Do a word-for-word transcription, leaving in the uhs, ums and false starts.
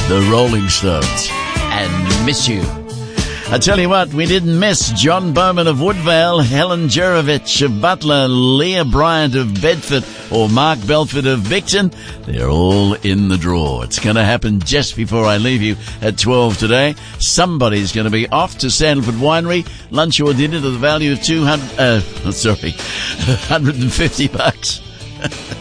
the Rolling Stones, and Miss You. I tell you what, we didn't miss John Bowman of Woodvale, Helen Jerovich of Butler, Leah Bryant of Bedford, or Mark Belford of Victon. They're all in the draw. It's going to happen just before I leave you at twelve today. Somebody's going to be off to Sandalford Winery, lunch or dinner to the value of two hundred, uh, sorry, one hundred fifty bucks.